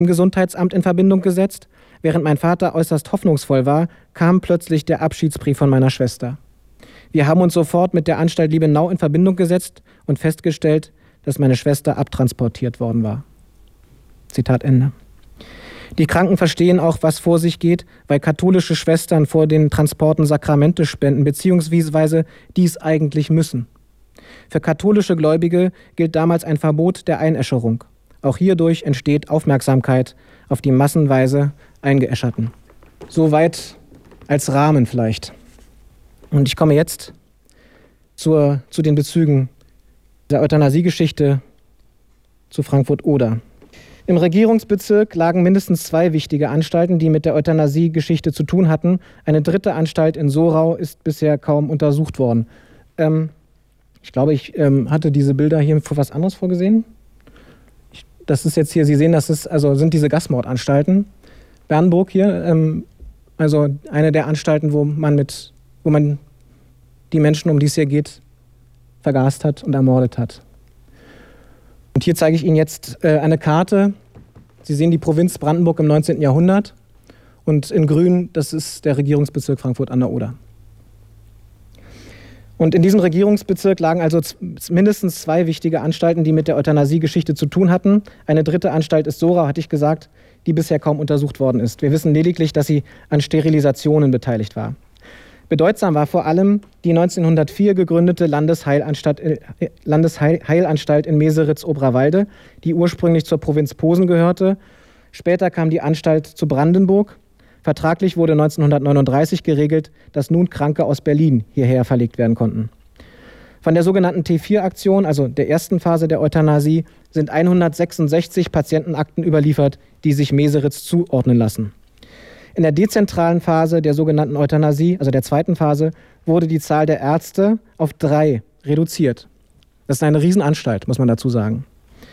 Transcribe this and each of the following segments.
im Gesundheitsamt in Verbindung gesetzt. Während mein Vater äußerst hoffnungsvoll war, kam plötzlich der Abschiedsbrief von meiner Schwester. Wir haben uns sofort mit der Anstalt Liebenau in Verbindung gesetzt und festgestellt, dass meine Schwester abtransportiert worden war. Zitat Ende. Die Kranken verstehen auch, was vor sich geht, weil katholische Schwestern vor den Transporten Sakramente spenden bzw. dies eigentlich müssen. Für katholische Gläubige gilt damals ein Verbot der Einäscherung. Auch hierdurch entsteht Aufmerksamkeit auf die massenweise Eingeäscherten. Soweit als Rahmen vielleicht. Und ich komme jetzt zu den Bezügen der Euthanasiegeschichte zu Frankfurt-Oder. Im Regierungsbezirk lagen mindestens 2 wichtige Anstalten, die mit der Euthanasiegeschichte zu tun hatten. Eine dritte Anstalt in Sorau ist bisher kaum untersucht worden. Ich glaube, ich hatte diese Bilder hier für was anderes vorgesehen. Das ist jetzt hier, Sie sehen, sind diese Gasmordanstalten. Bernburg hier, also eine der Anstalten, wo man die Menschen, um die es hier geht, vergast hat und ermordet hat. Und hier zeige ich Ihnen jetzt eine Karte. Sie sehen die Provinz Brandenburg im 19. Jahrhundert. Und in grün, das ist der Regierungsbezirk Frankfurt an der Oder. Und in diesem Regierungsbezirk lagen also mindestens 2 wichtige Anstalten, die mit der Euthanasiegeschichte zu tun hatten. Eine dritte Anstalt ist Sorau, hatte ich gesagt, die bisher kaum untersucht worden ist. Wir wissen lediglich, dass sie an Sterilisationen beteiligt war. Bedeutsam war vor allem die 1904 gegründete Landesheilanstalt in Meseritz-Oberwalde, die ursprünglich zur Provinz Posen gehörte. Später kam die Anstalt zu Brandenburg. Vertraglich wurde 1939 geregelt, dass nun Kranke aus Berlin hierher verlegt werden konnten. Von der sogenannten T4-Aktion, also der ersten Phase der Euthanasie, sind 166 Patientenakten überliefert, die sich Meseritz zuordnen lassen. In der dezentralen Phase der sogenannten Euthanasie, also der zweiten Phase, wurde die Zahl der Ärzte auf 3 reduziert. Das ist eine Riesenanstalt, muss man dazu sagen.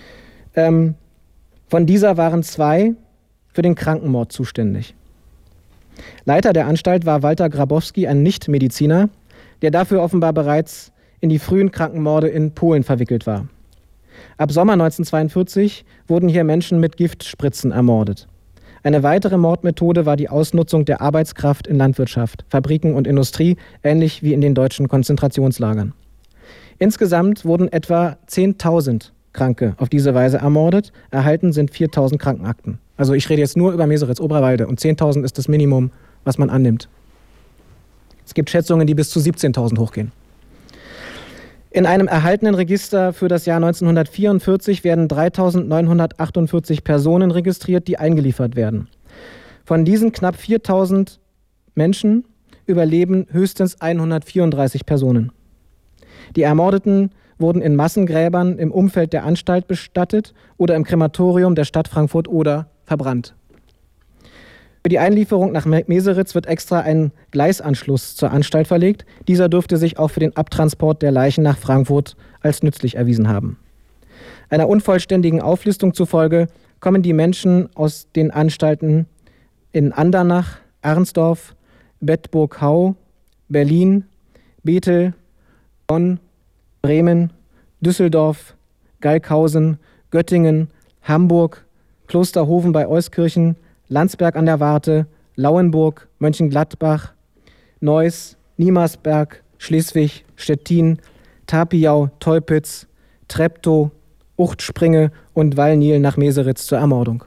Von dieser waren 2 für den Krankenmord zuständig. Leiter der Anstalt war Walter Grabowski, ein Nichtmediziner, der dafür offenbar bereits in die frühen Krankenmorde in Polen verwickelt war. Ab Sommer 1942 wurden hier Menschen mit Giftspritzen ermordet. Eine weitere Mordmethode war die Ausnutzung der Arbeitskraft in Landwirtschaft, Fabriken und Industrie, ähnlich wie in den deutschen Konzentrationslagern. Insgesamt wurden etwa 10.000 Kranke auf diese Weise ermordet. Erhalten sind 4.000 Krankenakten. Also ich rede jetzt nur über Meseritz-Oberwalde und 10.000 ist das Minimum, was man annimmt. Es gibt Schätzungen, die bis zu 17.000 hochgehen. In einem erhaltenen Register für das Jahr 1944 werden 3.948 Personen registriert, die eingeliefert werden. Von diesen knapp 4.000 Menschen überleben höchstens 134 Personen. Die Ermordeten wurden in Massengräbern im Umfeld der Anstalt bestattet oder im Krematorium der Stadt Frankfurt-Oder verbrannt. Für die Einlieferung nach Meseritz wird extra ein Gleisanschluss zur Anstalt verlegt. Dieser dürfte sich auch für den Abtransport der Leichen nach Frankfurt als nützlich erwiesen haben. Einer unvollständigen Auflistung zufolge kommen die Menschen aus den Anstalten in Andernach, Arnsdorf, Bedburg-Hau, Berlin, Bethel, Bonn, Bremen, Düsseldorf, Galkhausen, Göttingen, Hamburg, Klosterhofen bei Euskirchen, Landsberg an der Warthe, Lauenburg, Mönchengladbach, Neuss, Niemersberg, Schleswig, Stettin, Tapijau, Teupitz, Treptow, Uchtspringe und Wallnil nach Meseritz zur Ermordung.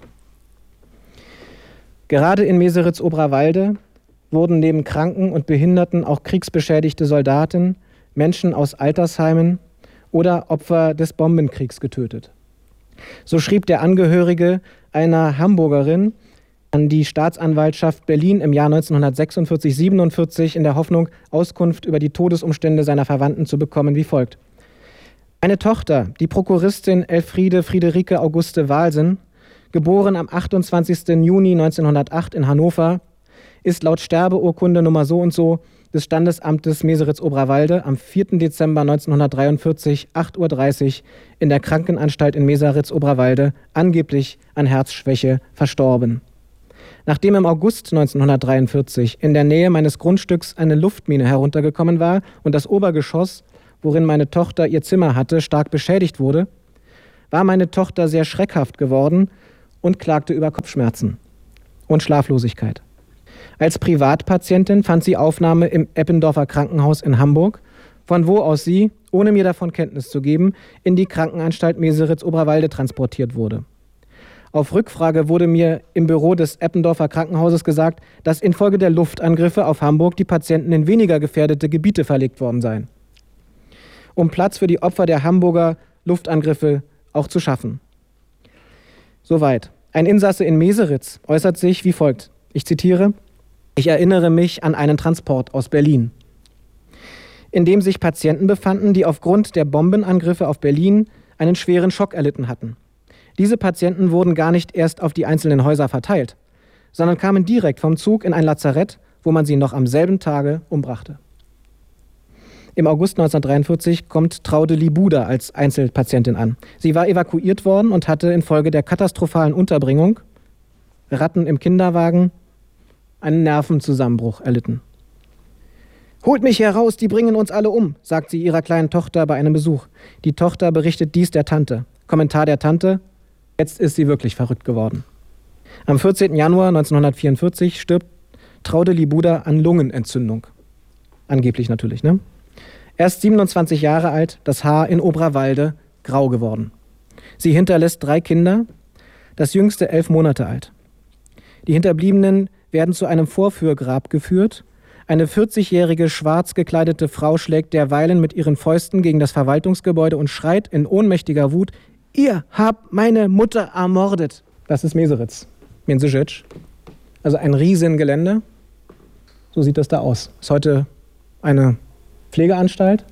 Gerade in Meseritz-Oberwalde wurden neben Kranken und Behinderten auch kriegsbeschädigte Soldaten, Menschen aus Altersheimen oder Opfer des Bombenkriegs getötet. So schrieb der Angehörige einer Hamburgerin an die Staatsanwaltschaft Berlin im Jahr 1946/47 in der Hoffnung, Auskunft über die Todesumstände seiner Verwandten zu bekommen, wie folgt. Meine Tochter, die Prokuristin Elfriede Friederike Auguste Walsen, geboren am 28. Juni 1908 in Hannover, ist laut Sterbeurkunde Nummer so und so des Standesamtes Meseritz-Oberwalde am 4. Dezember 1943, 8:30 Uhr in der Krankenanstalt in Meseritz-Oberwalde angeblich an Herzschwäche verstorben. Nachdem im August 1943 in der Nähe meines Grundstücks eine Luftmine heruntergekommen war und das Obergeschoss, worin meine Tochter ihr Zimmer hatte, stark beschädigt wurde, war meine Tochter sehr schreckhaft geworden und klagte über Kopfschmerzen und Schlaflosigkeit. Als Privatpatientin fand sie Aufnahme im Eppendorfer Krankenhaus in Hamburg, von wo aus sie, ohne mir davon Kenntnis zu geben, in die Krankenanstalt Meseritz-Oberwalde transportiert wurde. Auf Rückfrage wurde mir im Büro des Eppendorfer Krankenhauses gesagt, dass infolge der Luftangriffe auf Hamburg die Patienten in weniger gefährdete Gebiete verlegt worden seien, um Platz für die Opfer der Hamburger Luftangriffe auch zu schaffen. Soweit. Ein Insasse in Meseritz äußert sich wie folgt. Ich zitiere: Ich erinnere mich an einen Transport aus Berlin, in dem sich Patienten befanden, die aufgrund der Bombenangriffe auf Berlin einen schweren Schock erlitten hatten. Diese Patienten wurden gar nicht erst auf die einzelnen Häuser verteilt, sondern kamen direkt vom Zug in ein Lazarett, wo man sie noch am selben Tage umbrachte. Im August 1943 kommt Traude Libuda als Einzelpatientin an. Sie war evakuiert worden und hatte infolge der katastrophalen Unterbringung, Ratten im Kinderwagen, einen Nervenzusammenbruch erlitten. »Holt mich heraus, die bringen uns alle um«, sagt sie ihrer kleinen Tochter bei einem Besuch. Die Tochter berichtet dies der Tante. Kommentar der Tante: Jetzt ist sie wirklich verrückt geworden. Am 14. Januar 1944 stirbt Traude Libuda an Lungenentzündung. Angeblich natürlich, ne? Erst 27 Jahre alt, das Haar in Oberwalde grau geworden. Sie hinterlässt 3 Kinder, das jüngste 11 Monate alt. Die Hinterbliebenen werden zu einem Vorführgrab geführt. Eine 40-jährige schwarz gekleidete Frau schlägt derweilen mit ihren Fäusten gegen das Verwaltungsgebäude und schreit in ohnmächtiger Wut: Ihr habt meine Mutter ermordet. Das ist Meseritz, Menzicic. Also ein Riesengelände. So sieht das da aus. Ist heute eine Pflegeanstalt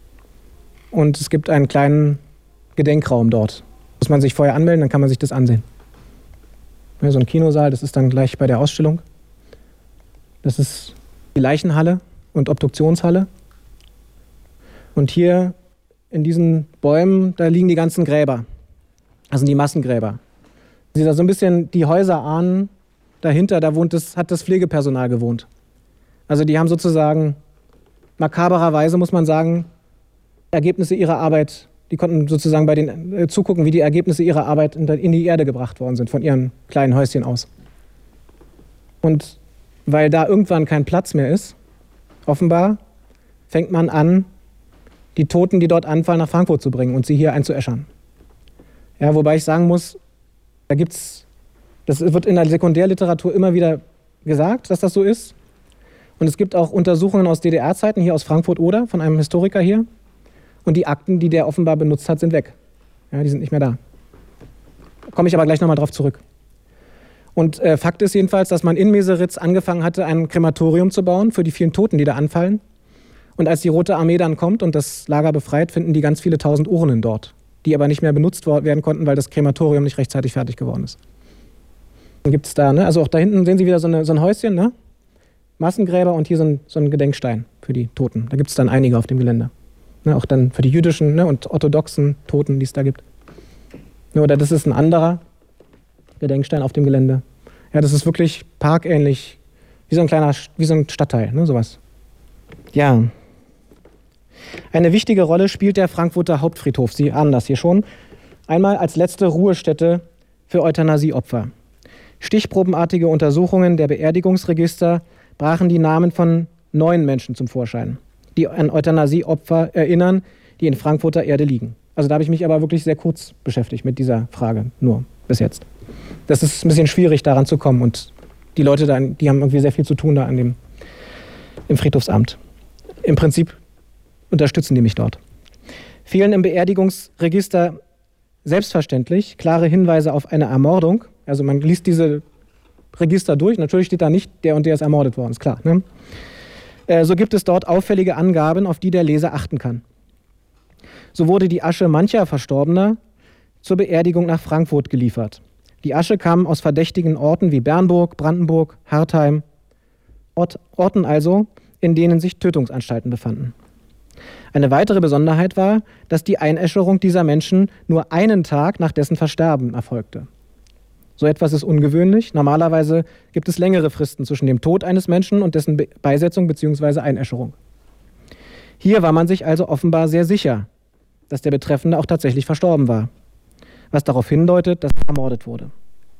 und es gibt einen kleinen Gedenkraum dort. Muss man sich vorher anmelden, dann kann man sich das ansehen. Ja, so ein Kinosaal, das ist dann gleich bei der Ausstellung. Das ist die Leichenhalle und Obduktionshalle. Und hier in diesen Bäumen, da liegen die ganzen Gräber. Das sind die Massengräber. Sie da so ein bisschen die Häuser ahnen, dahinter, hat das Pflegepersonal gewohnt. Also die haben sozusagen, makabererweise muss man sagen, Ergebnisse ihrer Arbeit, die konnten sozusagen bei den zugucken, wie die Ergebnisse ihrer Arbeit in die Erde gebracht worden sind, von ihren kleinen Häuschen aus. Und weil da irgendwann kein Platz mehr ist, offenbar, fängt man an, die Toten, die dort anfallen, nach Frankfurt zu bringen und sie hier einzuäschern. Ja, wobei ich sagen muss, das wird in der Sekundärliteratur immer wieder gesagt, dass das so ist. Und es gibt auch Untersuchungen aus DDR-Zeiten, hier aus Frankfurt-Oder, von einem Historiker hier. Und die Akten, die der offenbar benutzt hat, sind weg. Ja, die sind nicht mehr da. Da komme ich aber gleich nochmal drauf zurück. Und Fakt ist jedenfalls, dass man in Meseritz angefangen hatte, ein Krematorium zu bauen für die vielen Toten, die da anfallen. Und als die Rote Armee dann kommt und das Lager befreit, finden die ganz viele tausend Urnen dort, die aber nicht mehr benutzt werden konnten, weil das Krematorium nicht rechtzeitig fertig geworden ist. Dann gibt es da, ne? Also auch da hinten sehen Sie wieder so ein Häuschen, ne? Massengräber und hier so ein Gedenkstein für die Toten. Da gibt es dann einige auf dem Gelände. Ne? Auch dann für die jüdischen, ne? Und orthodoxen Toten, die es da gibt. Ne? Oder das ist ein anderer Gedenkstein auf dem Gelände. Ja, das ist wirklich parkähnlich, wie so ein Stadtteil, ne? Sowas. Ja. Eine wichtige Rolle spielt der Frankfurter Hauptfriedhof. Sie ahnen das hier schon. Einmal als letzte Ruhestätte für Euthanasieopfer. Stichprobenartige Untersuchungen der Beerdigungsregister brachen die Namen von 9 Menschen zum Vorschein, die an Euthanasieopfer erinnern, die in Frankfurter Erde liegen. Also da habe ich mich aber wirklich sehr kurz beschäftigt mit dieser Frage, nur bis jetzt. Das ist ein bisschen schwierig, daran zu kommen. Und die Leute da, die haben irgendwie sehr viel zu tun da im Friedhofsamt. Im Prinzip unterstützen die mich dort. Fehlen im Beerdigungsregister selbstverständlich klare Hinweise auf eine Ermordung. Also man liest diese Register durch, natürlich steht da nicht, der und der ist ermordet worden, ist klar. Ne? So gibt es dort auffällige Angaben, auf die der Leser achten kann. So wurde die Asche mancher Verstorbener zur Beerdigung nach Frankfurt geliefert. Die Asche kam aus verdächtigen Orten wie Bernburg, Brandenburg, Hartheim, Orten also, in denen sich Tötungsanstalten befanden. Eine weitere Besonderheit war, dass die Einäscherung dieser Menschen nur einen Tag nach dessen Versterben erfolgte. So etwas ist ungewöhnlich. Normalerweise gibt es längere Fristen zwischen dem Tod eines Menschen und dessen Beisetzung bzw. Einäscherung. Hier war man sich also offenbar sehr sicher, dass der Betreffende auch tatsächlich verstorben war, was darauf hindeutet, dass er ermordet wurde.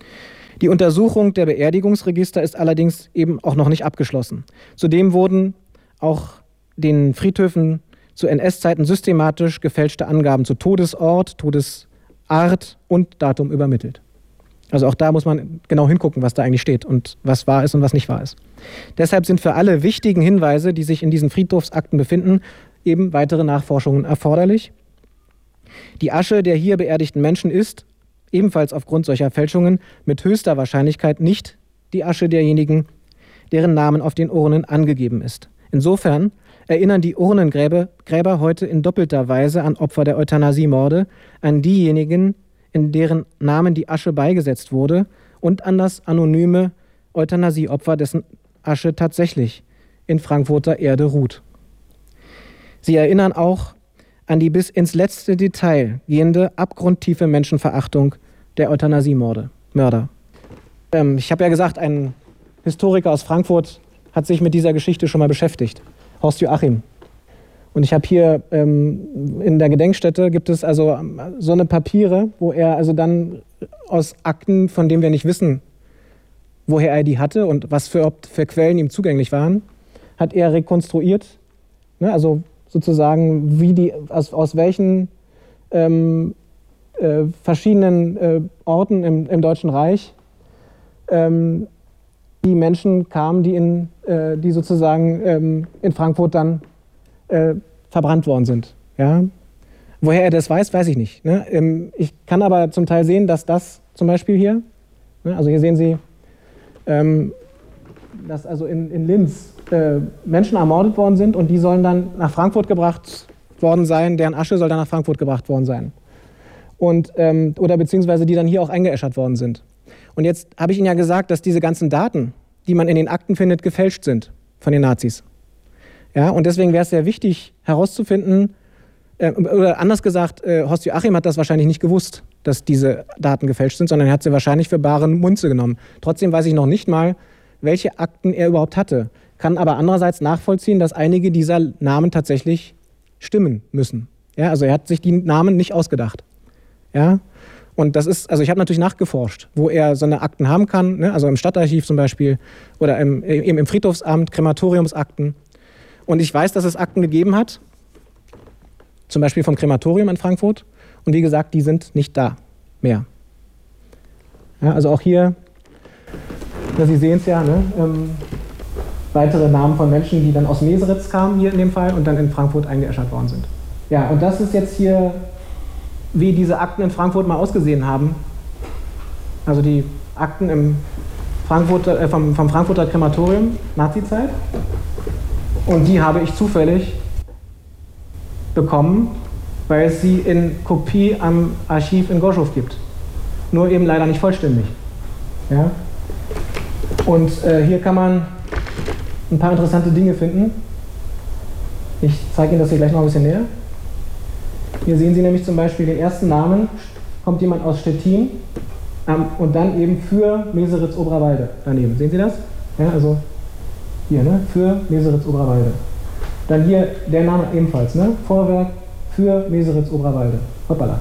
Die Untersuchung der Beerdigungsregister ist allerdings eben auch noch nicht abgeschlossen. Zudem wurden auch den Friedhöfen zu NS-Zeiten systematisch gefälschte Angaben zu Todesort, Todesart und Datum übermittelt. Also auch da muss man genau hingucken, was da eigentlich steht und was wahr ist und was nicht wahr ist. Deshalb sind für alle wichtigen Hinweise, die sich in diesen Friedhofsakten befinden, eben weitere Nachforschungen erforderlich. Die Asche der hier beerdigten Menschen ist, ebenfalls aufgrund solcher Fälschungen, mit höchster Wahrscheinlichkeit nicht die Asche derjenigen, deren Namen auf den Urnen angegeben ist. Insofern erinnern die Urnengräber heute in doppelter Weise an Opfer der Euthanasiemorde, an diejenigen, in deren Namen die Asche beigesetzt wurde, und an das anonyme Euthanasieopfer, dessen Asche tatsächlich in Frankfurter Erde ruht. Sie erinnern auch an die bis ins letzte Detail gehende abgrundtiefe Menschenverachtung der Euthanasiemörder. Ich habe ja gesagt, ein Historiker aus Frankfurt hat sich mit dieser Geschichte schon mal beschäftigt, Horst Joachim. Und ich habe hier in der Gedenkstätte gibt es also so eine Papiere, wo er also dann aus Akten, von denen wir nicht wissen, woher er die hatte und was für Quellen ihm zugänglich waren, hat er rekonstruiert, ne, also sozusagen aus welchen verschiedenen Orten im Deutschen Reich die Menschen kamen, die sozusagen in Frankfurt dann verbrannt worden sind. Ja? Woher er das weiß, weiß ich nicht. Ne? Ich kann aber zum Teil sehen, dass das zum Beispiel hier, ne, also hier sehen Sie, dass also in Linz Menschen ermordet worden sind und die sollen dann nach Frankfurt gebracht worden sein, deren Asche soll dann nach Frankfurt gebracht worden sein. Und, oder beziehungsweise die dann hier auch eingeäschert worden sind. Und jetzt habe ich Ihnen ja gesagt, dass diese ganzen Daten, die man in den Akten findet, gefälscht sind von den Nazis. Ja, und deswegen wäre es sehr wichtig herauszufinden, oder anders gesagt, Horst Joachim hat das wahrscheinlich nicht gewusst, dass diese Daten gefälscht sind, sondern er hat sie wahrscheinlich für bare Münze genommen. Trotzdem weiß ich noch nicht mal, welche Akten er überhaupt hatte. Kann aber andererseits nachvollziehen, dass einige dieser Namen tatsächlich stimmen müssen. Ja, also er hat sich die Namen nicht ausgedacht. Ja, und das ist, also ich habe natürlich nachgeforscht, wo er so eine Akten haben kann, ne? Also im Stadtarchiv zum Beispiel oder im Friedhofsamt, Krematoriumsakten. Und ich weiß, dass es Akten gegeben hat, zum Beispiel vom Krematorium in Frankfurt. Und wie gesagt, die sind nicht da mehr. Ja, also auch hier, ja, Sie sehen es ja, ne? Weitere Namen von Menschen, die dann aus Meseritz kamen, hier in dem Fall, und dann in Frankfurt eingeäschert worden sind. Ja, und das ist jetzt hier, wie diese Akten in Frankfurt mal ausgesehen haben. Also die Akten vom Frankfurter Krematorium, Nazizeit. Und die habe ich zufällig bekommen, weil es sie in Kopie am Archiv in Gorschow gibt. Nur eben leider nicht vollständig. Ja? Und hier kann man ein paar interessante Dinge finden. Ich zeige Ihnen das hier gleich noch ein bisschen näher. Hier sehen Sie nämlich zum Beispiel den ersten Namen, kommt jemand aus Stettin und dann eben für Meseritz-Oberwalde daneben. Sehen Sie das? Ja, also hier, ne? Für Meseritz-Oberwalde. Dann hier der Name ebenfalls, ne? Vorwerk für Meseritz-Oberwalde. Hoppala.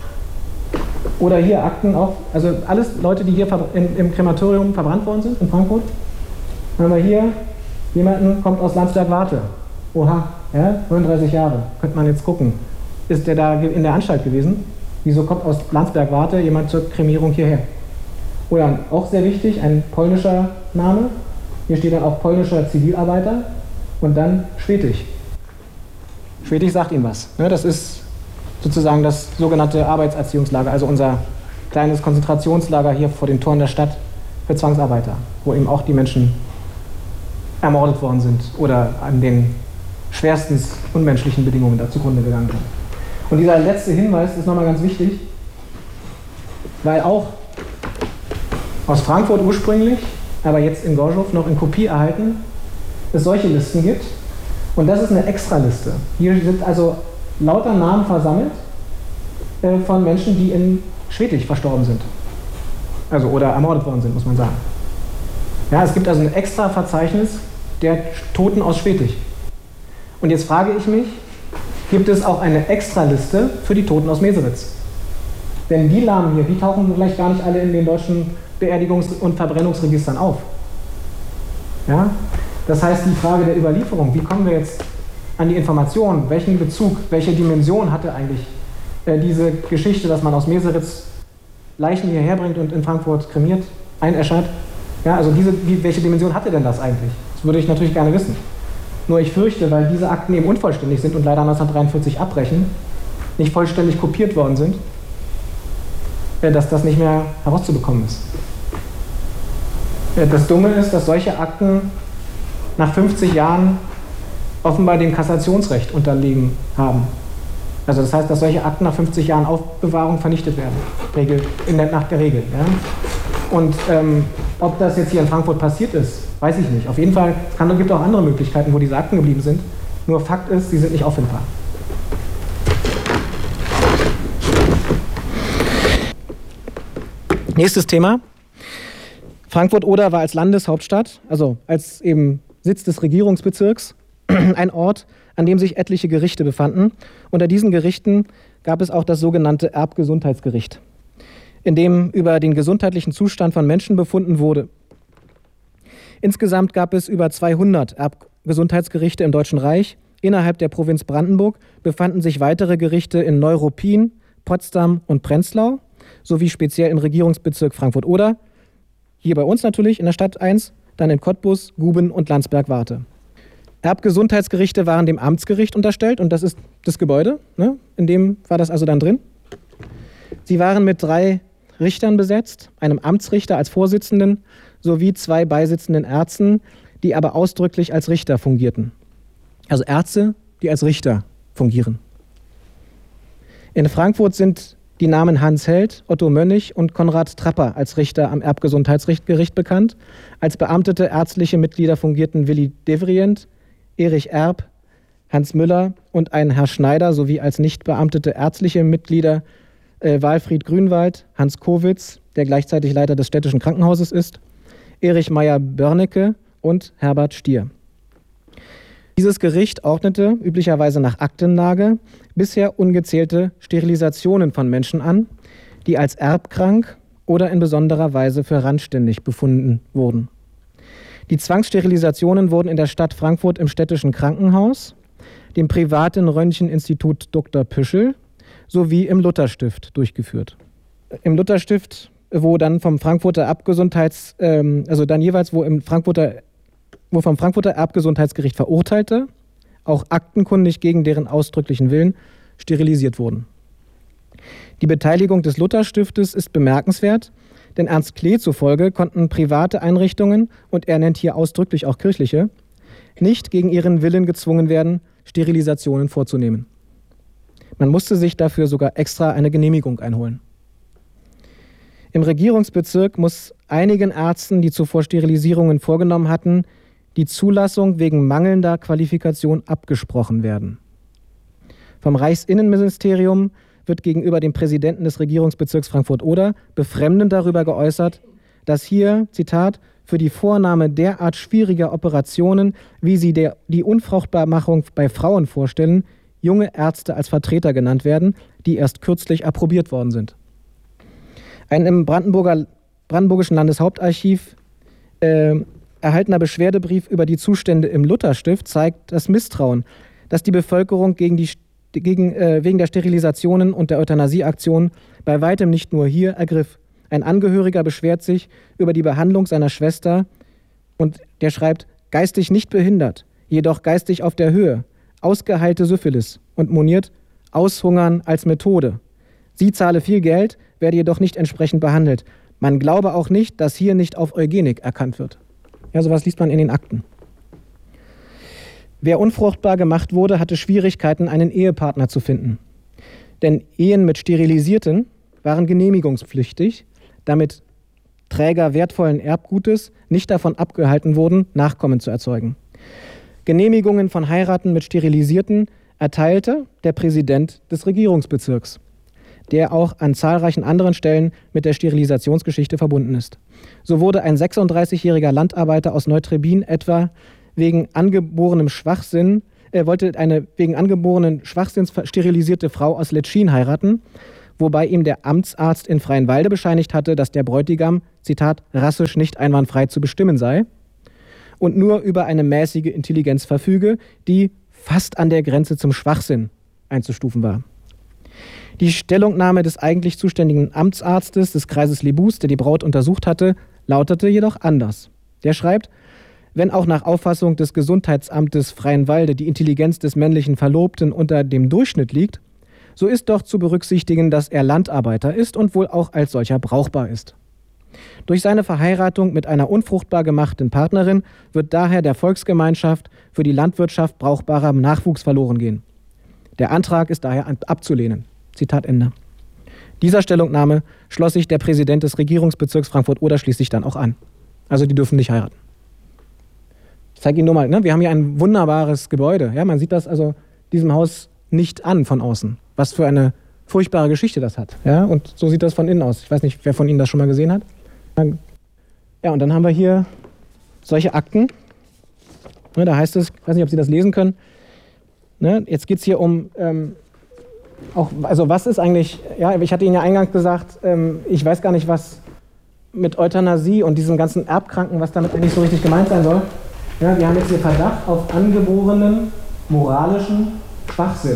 Oder hier Akten auch, also alles Leute, die hier im Krematorium verbrannt worden sind in Frankfurt. Dann haben wir hier jemanden, kommt aus Landsberg-Warthe. Oha, ja, 39 Jahre. Könnte man jetzt gucken. Ist der da in der Anstalt gewesen? Wieso kommt aus Landsberg-Warthe jemand zur Kremierung hierher? Oder auch sehr wichtig, ein polnischer Name. Hier steht dann auch polnischer Zivilarbeiter und dann Schwetig. Schwetig sagt Ihnen was. Ne? Das ist sozusagen das sogenannte Arbeitserziehungslager, also unser kleines Konzentrationslager hier vor den Toren der Stadt für Zwangsarbeiter, wo eben auch die Menschen ermordet worden sind oder an den schwerstens unmenschlichen Bedingungen da zugrunde gegangen sind. Und dieser letzte Hinweis ist nochmal ganz wichtig, weil auch aus Frankfurt ursprünglich, aber jetzt in Gorschow noch in Kopie erhalten, es solche Listen gibt. Und das ist eine Extraliste. Hier sind also lauter Namen versammelt von Menschen, die in Schwetig verstorben sind. Also oder ermordet worden sind, muss man sagen. Ja, es gibt also ein extra Verzeichnis der Toten aus Schwetig. Und jetzt frage ich mich, gibt es auch eine Extraliste für die Toten aus Meseritz? Denn die Namen hier, die tauchen vielleicht gar nicht alle in den deutschen Beerdigungs- und Verbrennungsregistern auf. Ja? Das heißt, die Frage der Überlieferung, wie kommen wir jetzt an die Informationen, welchen Bezug, welche Dimension hatte eigentlich diese Geschichte, dass man aus Meseritz Leichen hierher bringt und in Frankfurt kremiert, einäschert. Ja, also welche Dimension hatte denn das eigentlich? Das würde ich natürlich gerne wissen. Nur ich fürchte, weil diese Akten eben unvollständig sind und leider 1943 abbrechen, nicht vollständig kopiert worden sind, dass das nicht mehr herauszubekommen ist. Das Dumme ist, dass solche Akten nach 50 Jahren offenbar dem Kassationsrecht unterliegen haben. Also das heißt, dass solche Akten nach 50 Jahren Aufbewahrung vernichtet werden, nach der Regel. Ja? Und ob das jetzt hier in Frankfurt passiert ist, weiß ich nicht. Auf jeden Fall gibt es auch andere Möglichkeiten, wo diese Akten geblieben sind. Nur Fakt ist, sie sind nicht auffindbar. Nächstes Thema. Frankfurt-Oder war als Landeshauptstadt, also als eben Sitz des Regierungsbezirks, ein Ort, an dem sich etliche Gerichte befanden. Unter diesen Gerichten gab es auch das sogenannte Erbgesundheitsgericht, in dem über den gesundheitlichen Zustand von Menschen befunden wurde. Insgesamt gab es über 200 Erbgesundheitsgerichte im Deutschen Reich. Innerhalb der Provinz Brandenburg befanden sich weitere Gerichte in Neuruppin, Potsdam und Prenzlau, sowie speziell im Regierungsbezirk Frankfurt-Oder, hier bei uns natürlich in der Stadt 1, dann in Cottbus, Guben und Landsberg-Warthe. Erbgesundheitsgerichte waren dem Amtsgericht unterstellt und das ist das Gebäude, ne? In dem war das also dann drin. Sie waren mit 3 Richtern besetzt, einem Amtsrichter als Vorsitzenden sowie 2 beisitzenden Ärzten, die aber ausdrücklich als Richter fungierten. Also Ärzte, die als Richter fungieren. In Frankfurt sind die Namen Hans Held, Otto Mönnich und Konrad Trapper als Richter am Erbgesundheitsgericht bekannt. Als beamtete ärztliche Mitglieder fungierten Willi Devrient, Erich Erb, Hans Müller und ein Herr Schneider sowie als nicht beamtete ärztliche Mitglieder Walfried Grünwald, Hans Kowitz, der gleichzeitig Leiter des städtischen Krankenhauses ist, Erich Meyer-Börnecke und Herbert Stier. Dieses Gericht ordnete üblicherweise nach Aktenlage bisher ungezählte Sterilisationen von Menschen an, die als erbkrank oder in besonderer Weise für randständig befunden wurden. Die Zwangssterilisationen wurden in der Stadt Frankfurt im städtischen Krankenhaus, dem privaten Röntgeninstitut Dr. Püschel sowie im Lutherstift durchgeführt. Im Lutherstift, wo dann vom Frankfurter vom Frankfurter Erbgesundheitsgericht Verurteilte, auch aktenkundig gegen deren ausdrücklichen Willen, sterilisiert wurden. Die Beteiligung des Lutherstiftes ist bemerkenswert, denn Ernst Klee zufolge konnten private Einrichtungen, und er nennt hier ausdrücklich auch kirchliche, nicht gegen ihren Willen gezwungen werden, Sterilisationen vorzunehmen. Man musste sich dafür sogar extra eine Genehmigung einholen. Im Regierungsbezirk muss einigen Ärzten, die zuvor Sterilisierungen vorgenommen hatten, die Zulassung wegen mangelnder Qualifikation abgesprochen werden. Vom Reichsinnenministerium wird gegenüber dem Präsidenten des Regierungsbezirks Frankfurt-Oder befremdend darüber geäußert, dass hier, Zitat, für die Vornahme derart schwieriger Operationen, wie sie die Unfruchtbarmachung bei Frauen vorstellen, junge Ärzte als Vertreter genannt werden, die erst kürzlich approbiert worden sind. Ein im Brandenburgischen Landeshauptarchiv erhaltener Beschwerdebrief über die Zustände im Lutherstift zeigt das Misstrauen, das die Bevölkerung wegen der Sterilisationen und der Euthanasieaktion bei weitem nicht nur hier ergriff. Ein Angehöriger beschwert sich über die Behandlung seiner Schwester und der schreibt, geistig nicht behindert, jedoch geistig auf der Höhe, ausgeheilte Syphilis und moniert, Aushungern als Methode. Sie zahle viel Geld, werde jedoch nicht entsprechend behandelt. Man glaube auch nicht, dass hier nicht auf Eugenik erkannt wird. Ja, sowas liest man in den Akten. Wer unfruchtbar gemacht wurde, hatte Schwierigkeiten, einen Ehepartner zu finden. Denn Ehen mit Sterilisierten waren genehmigungspflichtig, damit Träger wertvollen Erbgutes nicht davon abgehalten wurden, Nachkommen zu erzeugen. Genehmigungen von Heiraten mit Sterilisierten erteilte der Präsident des Regierungsbezirks, der auch an zahlreichen anderen Stellen mit der Sterilisationsgeschichte verbunden ist. So wurde ein 36-jähriger Landarbeiter aus Neutrebin etwa wegen angeborenem Schwachsinns sterilisierte Frau aus Letschin heiraten, wobei ihm der Amtsarzt in Freienwalde bescheinigt hatte, dass der Bräutigam, Zitat, rassisch nicht einwandfrei zu bestimmen sei und nur über eine mäßige Intelligenz verfüge, die fast an der Grenze zum Schwachsinn einzustufen war. Die Stellungnahme des eigentlich zuständigen Amtsarztes des Kreises Lebus, der die Braut untersucht hatte, lautete jedoch anders. Der schreibt: Wenn auch nach Auffassung des Gesundheitsamtes Freienwalde die Intelligenz des männlichen Verlobten unter dem Durchschnitt liegt, so ist doch zu berücksichtigen, dass er Landarbeiter ist und wohl auch als solcher brauchbar ist. Durch seine Verheiratung mit einer unfruchtbar gemachten Partnerin wird daher der Volksgemeinschaft für die Landwirtschaft brauchbarer Nachwuchs verloren gehen. Der Antrag ist daher abzulehnen. Zitat Ende. Dieser Stellungnahme schloss sich der Präsident des Regierungsbezirks Frankfurt-Oder schließlich dann auch an. Also die dürfen nicht heiraten. Ich zeige Ihnen nur mal, ne? Wir haben hier ein wunderbares Gebäude. Ja? Man sieht das also diesem Haus nicht an von außen. Was für eine furchtbare Geschichte das hat. Ja? Und so sieht das von innen aus. Ich weiß nicht, wer von Ihnen das schon mal gesehen hat. Ja, und dann haben wir hier solche Akten. Ne, da heißt es, ich weiß nicht, ob Sie das lesen können. Ne, jetzt geht es hier um, also was ist eigentlich, ja, ich hatte Ihnen ja eingangs gesagt, ich weiß gar nicht, was mit Euthanasie und diesem ganzen Erbkranken, was damit eigentlich so richtig gemeint sein soll. Ja, wir haben jetzt hier Verdacht auf angeborenen moralischen Schwachsinn.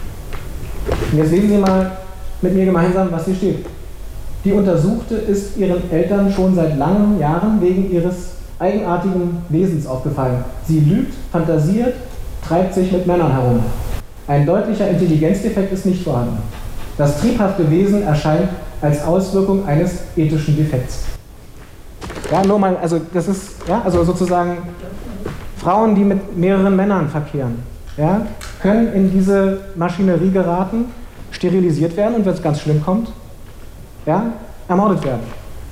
Und jetzt lesen Sie mal mit mir gemeinsam, was hier steht. Die Untersuchte ist ihren Eltern schon seit langen Jahren wegen ihres eigenartigen Wesens aufgefallen. Sie lügt, fantasiert, treibt sich mit Männern herum. Ein deutlicher Intelligenzdefekt ist nicht vorhanden. Das triebhafte Wesen erscheint als Auswirkung eines ethischen Defekts. Ja, nur mal, also das ist, ja, also sozusagen Frauen, die mit mehreren Männern verkehren, ja, können in diese Maschinerie geraten, sterilisiert werden und wenn es ganz schlimm kommt, ja, ermordet werden.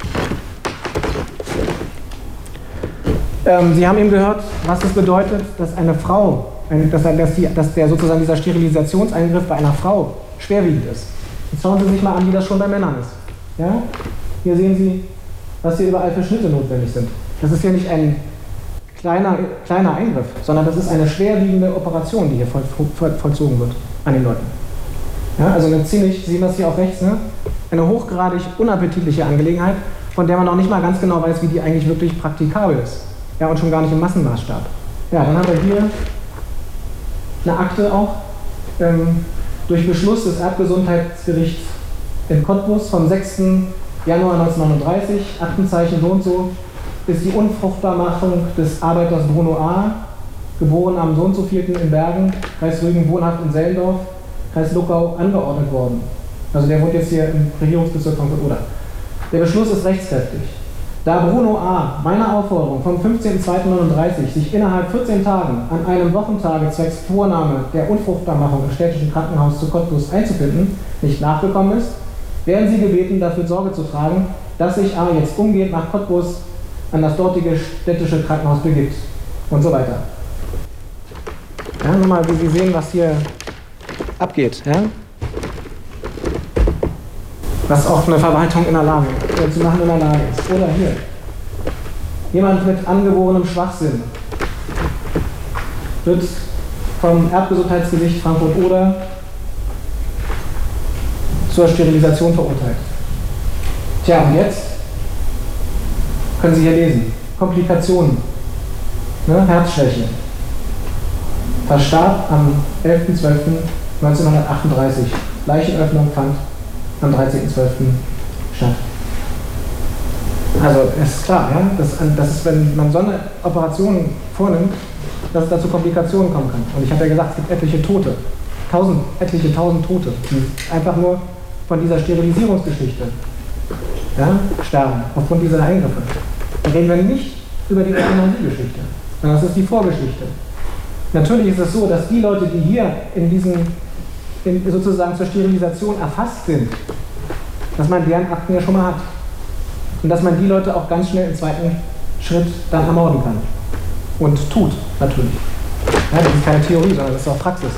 Sie haben eben gehört, was es bedeutet, dass eine Frau, dass der sozusagen dieser Sterilisationseingriff bei einer Frau schwerwiegend ist. Jetzt schauen Sie sich mal an, wie das schon bei Männern ist. Ja? Hier sehen Sie, was hier überall für Schnitte notwendig sind. Das ist hier nicht ein kleiner Eingriff, sondern das ist eine schwerwiegende Operation, die hier vollzogen wird an den Leuten. Ja, also eine ziemlich, Sie sehen das hier auch rechts, ne? Eine hochgradig unappetitliche Angelegenheit, von der man noch nicht mal ganz genau weiß, wie die eigentlich wirklich praktikabel ist. Ja, und schon gar nicht im Massenmaßstab. Ja, dann haben wir hier eine Akte auch, durch Beschluss des Erbgesundheitsgerichts in Cottbus vom 6. Januar 1939, Aktenzeichen so und so, ist die Unfruchtbarmachung des Arbeiters Bruno A., geboren am so und so 4. in Bergen, Kreis Rügen, wohnhaft in Sellendorf, Kreis Luckau, angeordnet worden. Also der wohnt jetzt hier im Regierungsbezirk Frankfurt-Oder. Der Beschluss ist rechtskräftig. Da Bruno A. meiner Aufforderung vom 15.02.39 sich innerhalb 14 Tagen an einem Wochentage zwecks Vornahme der Unfruchtbarmachung im städtischen Krankenhaus zu Cottbus einzufinden, nicht nachgekommen ist, werden Sie gebeten, dafür Sorge zu tragen, dass sich A. jetzt umgehend nach Cottbus an das dortige städtische Krankenhaus begibt und so weiter. Ja, nur mal, wie Sie sehen, was hier abgeht. Ja? Was auch eine Verwaltung in der Lage zu machen in der Lage ist. Oder hier. Jemand mit angeborenem Schwachsinn wird vom Erbgesundheitsgericht Frankfurt-Oder zur Sterilisation verurteilt. Tja, und jetzt können Sie hier lesen. Komplikationen. Ne? Herzschwäche. Verstarb am 11.12.1938. Leichenöffnung fand am 13.12. statt. Also es ist klar, ja, dass es, wenn man so eine Operation vornimmt, dass es da zu Komplikationen kommen kann. Und ich habe ja gesagt, es gibt etliche Tote. Etliche tausend Tote, die einfach nur von dieser Sterilisierungsgeschichte, ja, sterben, aufgrund dieser Eingriffe. Da reden wir nicht über die Euthanasie-Geschichte, sondern das ist die Vorgeschichte. Natürlich ist es so, dass die Leute, die hier sozusagen zur Sterilisation erfasst sind, dass man deren Akten ja schon mal hat. Und dass man die Leute auch ganz schnell im zweiten Schritt dann ermorden kann. Und tut, natürlich. Ja, das ist keine Theorie, sondern das ist auch Praxis.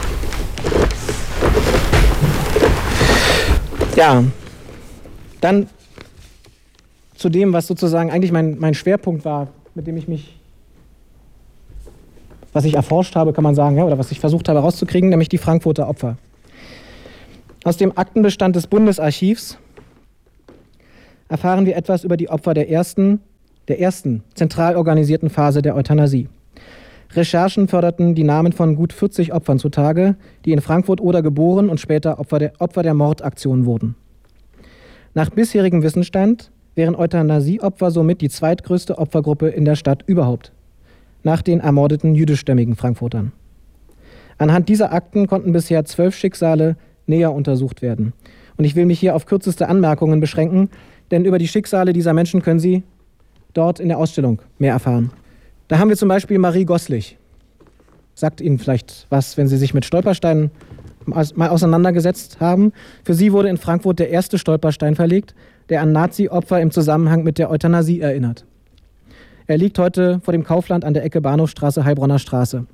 Ja, dann zu dem, was sozusagen eigentlich mein Schwerpunkt war, mit dem ich mich, was ich erforscht habe, kann man sagen, ja, oder was ich versucht habe herauszukriegen, nämlich die Frankfurter Opfer. Aus dem Aktenbestand des Bundesarchivs erfahren wir etwas über die Opfer der ersten zentral organisierten Phase der Euthanasie. Recherchen förderten die Namen von gut 40 Opfern zutage, die in Frankfurt-Oder geboren und später Opfer der Mordaktion wurden. Nach bisherigem Wissensstand wären Euthanasieopfer somit die zweitgrößte Opfergruppe in der Stadt überhaupt, nach den ermordeten jüdischstämmigen Frankfurtern. Anhand dieser Akten konnten bisher 12 Schicksale näher untersucht werden. Und ich will mich hier auf kürzeste Anmerkungen beschränken, denn über die Schicksale dieser Menschen können Sie dort in der Ausstellung mehr erfahren. Da haben wir zum Beispiel Marie Goslich. Sagt Ihnen vielleicht was, wenn Sie sich mit Stolpersteinen mal auseinandergesetzt haben. Für sie wurde in Frankfurt der erste Stolperstein verlegt, der an Nazi-Opfer im Zusammenhang mit der Euthanasie erinnert. Er liegt heute vor dem Kaufland an der Ecke Bahnhofstraße, Heilbronner Straße.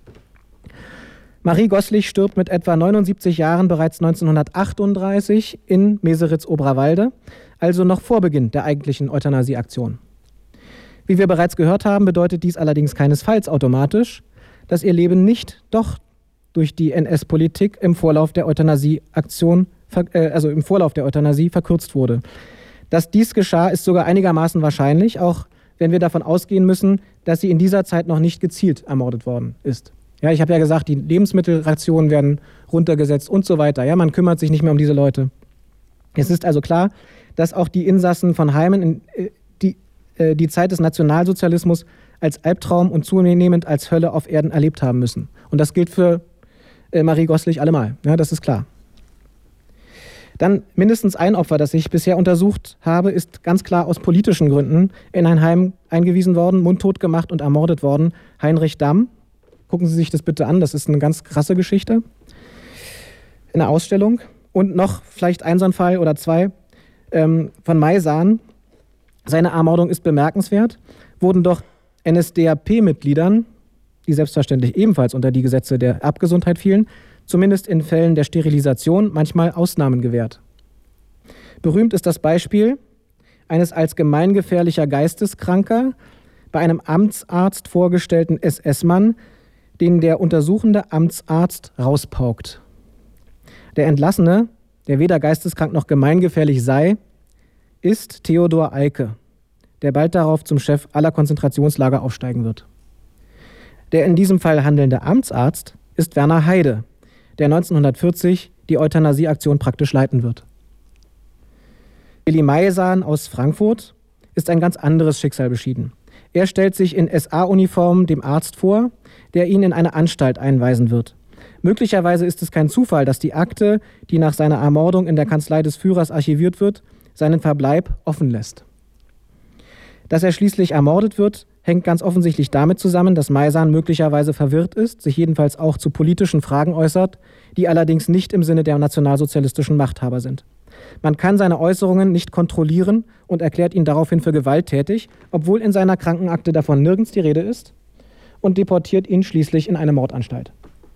Marie Goslich stirbt mit etwa 79 Jahren bereits 1938 in Meseritz-Oberwalde, also noch vor Beginn der eigentlichen Euthanasie-Aktion. Wie wir bereits gehört haben, bedeutet dies allerdings keinesfalls automatisch, dass ihr Leben nicht doch durch die NS-Politik im Vorlauf der Euthanasie-Aktion, im Vorlauf der Euthanasie verkürzt wurde. Dass dies geschah, ist sogar einigermaßen wahrscheinlich, auch wenn wir davon ausgehen müssen, dass sie in dieser Zeit noch nicht gezielt ermordet worden ist. Ja, ich habe ja gesagt, die Lebensmittelrationen werden runtergesetzt und so weiter. Ja, man kümmert sich nicht mehr um diese Leute. Es ist also klar, dass auch die Insassen von Heimen die Zeit des Nationalsozialismus als Albtraum und zunehmend als Hölle auf Erden erlebt haben müssen. Und das gilt für Marie Goslich allemal. Ja, das ist klar. Dann mindestens ein Opfer, das ich bisher untersucht habe, ist ganz klar aus politischen Gründen in ein Heim eingewiesen worden, mundtot gemacht und ermordet worden. Heinrich Damm. Gucken Sie sich das bitte an, das ist eine ganz krasse Geschichte. In der Ausstellung. Und noch vielleicht ein so ein Fall oder zwei von Maisan. Seine Ermordung ist bemerkenswert, wurden doch NSDAP-Mitgliedern, die selbstverständlich ebenfalls unter die Gesetze der Erbgesundheit fielen, zumindest in Fällen der Sterilisation manchmal Ausnahmen gewährt. Berühmt ist das Beispiel eines als gemeingefährlicher Geisteskranker bei einem Amtsarzt vorgestellten SS-Mann, den der untersuchende Amtsarzt rauspaukt. Der Entlassene, der weder geisteskrank noch gemeingefährlich sei, ist Theodor Eicke, der bald darauf zum Chef aller Konzentrationslager aufsteigen wird. Der in diesem Fall handelnde Amtsarzt ist Werner Heide, der 1940 die Euthanasieaktion praktisch leiten wird. Willi Maisan aus Frankfurt ist ein ganz anderes Schicksal beschieden. Er stellt sich in SA-Uniform dem Arzt vor, der ihn in eine Anstalt einweisen wird. Möglicherweise ist es kein Zufall, dass die Akte, die nach seiner Ermordung in der Kanzlei des Führers archiviert wird, seinen Verbleib offen lässt. Dass er schließlich ermordet wird, hängt ganz offensichtlich damit zusammen, dass Maisan möglicherweise verwirrt ist, sich jedenfalls auch zu politischen Fragen äußert, die allerdings nicht im Sinne der nationalsozialistischen Machthaber sind. Man kann seine Äußerungen nicht kontrollieren und erklärt ihn daraufhin für gewalttätig, obwohl in seiner Krankenakte davon nirgends die Rede ist, und deportiert ihn schließlich in eine Mordanstalt.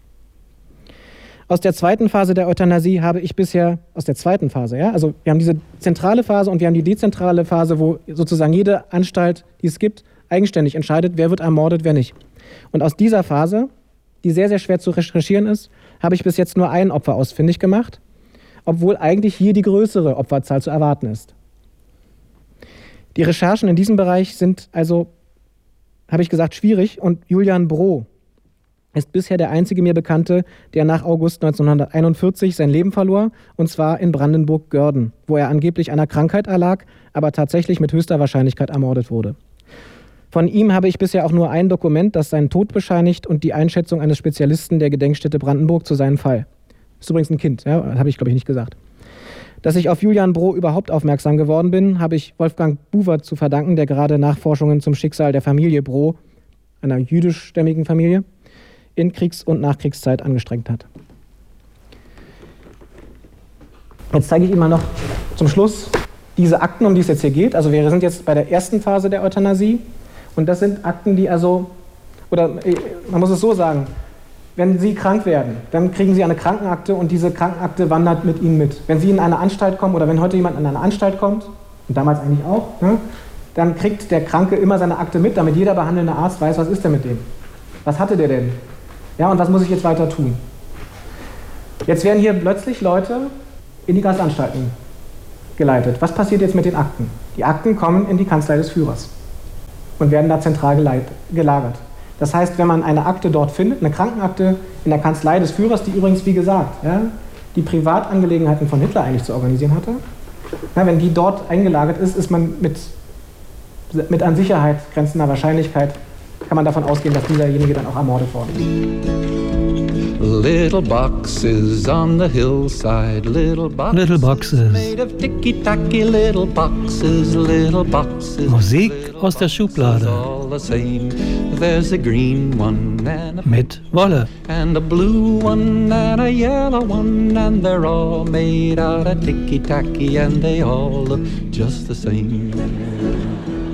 Aus der zweiten Phase der Euthanasie habe ich bisher, also wir haben diese zentrale Phase und wir haben die dezentrale Phase, wo sozusagen jede Anstalt, die es gibt, eigenständig entscheidet, wer wird ermordet, wer nicht. Und aus dieser Phase, die sehr, sehr schwer zu recherchieren ist, habe ich bis jetzt nur ein Opfer ausfindig gemacht, obwohl eigentlich hier die größere Opferzahl zu erwarten ist. Die Recherchen in diesem Bereich sind also, habe ich gesagt, schwierig, und Julian Broh ist bisher der einzige mir Bekannte, der nach August 1941 sein Leben verlor, und zwar in Brandenburg-Görden, wo er angeblich einer Krankheit erlag, aber tatsächlich mit höchster Wahrscheinlichkeit ermordet wurde. Von ihm habe ich bisher auch nur ein Dokument, das seinen Tod bescheinigt und die Einschätzung eines Spezialisten der Gedenkstätte Brandenburg zu seinem Fall. Ist übrigens ein Kind, ja, habe ich, glaube ich, nicht gesagt. Dass ich auf Julian Broh überhaupt aufmerksam geworden bin, habe ich Wolfgang Buwert zu verdanken, der gerade Nachforschungen zum Schicksal der Familie Broh, einer jüdischstämmigen Familie, in Kriegs- und Nachkriegszeit angestrengt hat. Jetzt zeige ich Ihnen mal noch zum Schluss diese Akten, um die es jetzt hier geht. Also wir sind jetzt bei der ersten Phase der Euthanasie und das sind Akten, die also, oder man muss es so sagen, wenn Sie krank werden, dann kriegen Sie eine Krankenakte und diese Krankenakte wandert mit Ihnen mit. Wenn Sie in eine Anstalt kommen oder wenn heute jemand in eine Anstalt kommt, und damals eigentlich auch, ne, dann kriegt der Kranke immer seine Akte mit, damit jeder behandelnde Arzt weiß, was ist denn mit dem? Was hatte der denn? Ja, und was muss ich jetzt weiter tun? Jetzt werden hier plötzlich Leute in die Gastanstalten geleitet. Was passiert jetzt mit den Akten? Die Akten kommen in die Kanzlei des Führers und werden da zentral gelagert. Das heißt, wenn man eine Akte dort findet, eine Krankenakte in der Kanzlei des Führers, die übrigens, wie gesagt, ja, die Privatangelegenheiten von Hitler eigentlich zu organisieren hatte, ja, wenn die dort eingelagert ist, ist man mit an Sicherheit grenzender Wahrscheinlichkeit, kann man davon ausgehen, dass dieserjenige dann auch ermordet worden ist. Little boxes on the hillside, little boxes made of ticky-tacky, little boxes, Musik aus der Schublade. all the same. There's a green one and a Mit Wolle. and a blue one and a yellow one, and they're all made out of ticky-tacky, and they all look just the same.